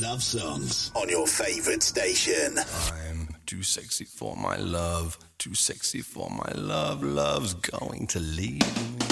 love songs on your favorite station. I'm too sexy for my love, too sexy for my love. Love's going to leave me.